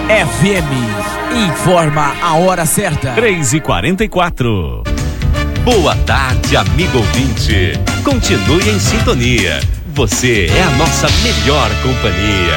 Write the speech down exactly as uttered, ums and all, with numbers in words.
F M informa a hora certa. três e quarenta e quatro. Boa tarde, amigo ouvinte. Continue em sintonia. Você é a nossa melhor companhia.